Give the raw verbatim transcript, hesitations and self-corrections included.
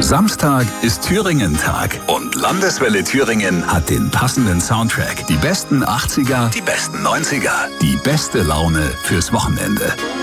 Samstag ist Thüringen-Tag und Landeswelle Thüringen hat den passenden Soundtrack. Die besten achtziger, die besten neunziger, die beste Laune fürs Wochenende.